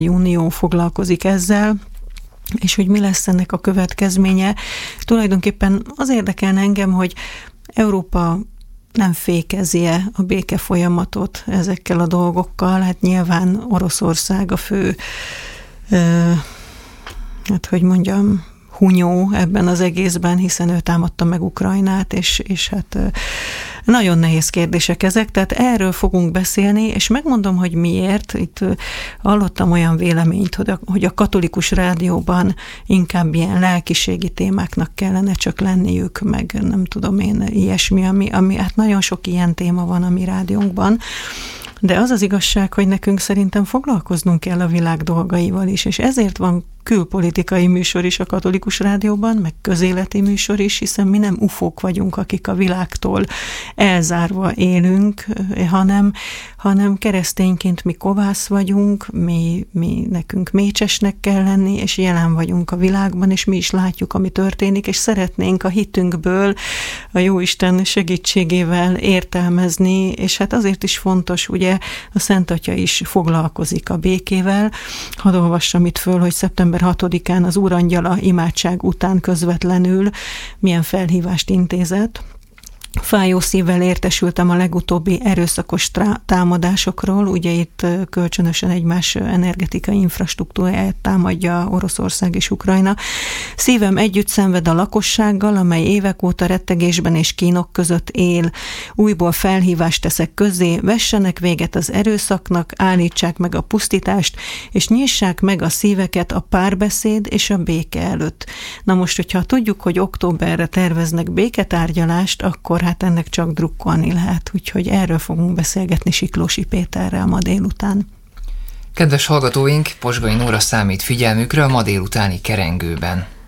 Unió foglalkozik ezzel, és hogy mi lesz ennek a következménye. Tulajdonképpen az érdekelne engem, hogy Európa nem fékezi-e a béke folyamatot ezekkel a dolgokkal. Hát nyilván Oroszország a fő, hunyó ebben az egészben, hiszen ő támadta meg Ukrajnát, és hát nagyon nehéz kérdések ezek, tehát erről fogunk beszélni, és megmondom, hogy miért. Itt hallottam olyan véleményt, hogy a katolikus rádióban inkább ilyen lelkiségi témáknak kellene csak lenniük, meg nem tudom én, ilyesmi, ami hát nagyon sok ilyen téma van a mi rádiónkban. De az az igazság, hogy nekünk szerintem foglalkoznunk kell a világ dolgaival is, és ezért van külpolitikai műsor is a katolikus rádióban, meg közéleti műsor is, hiszen mi nem ufók vagyunk, akik a világtól elzárva élünk, hanem keresztényként mi kovász vagyunk, mi nekünk mécsesnek kell lenni, és jelen vagyunk a világban, és mi is látjuk, ami történik, és szeretnénk a hitünkből a Jóisten segítségével értelmezni, és hát azért is fontos, ugye a Szent Atya is foglalkozik a békével. Hadd olvassam itt föl, hogy szeptember 6-án az Úrangyala imádság után közvetlenül milyen felhívást intézett. Fájó szívvel értesültem a legutóbbi erőszakos támadásokról, ugye itt kölcsönösen egymás energetikai infrastruktúráját támadja Oroszország és Ukrajna. Szívem együtt szenved a lakossággal, amely évek óta rettegésben és kínok között él. Újból felhívást teszek közzé, vessenek véget az erőszaknak, állítsák meg a pusztítást, és nyissák meg a szíveket a párbeszéd és a béke előtt. Na most, hogyha tudjuk, hogy októberre terveznek béketárgyalást, akkor hát ennek csak drukkolni lehet, úgyhogy erről fogunk beszélgetni Siklósi Péterrel ma délután. Kedves hallgatóink, Posgai Nóra számít figyelmükre a ma délutáni Kerengőben.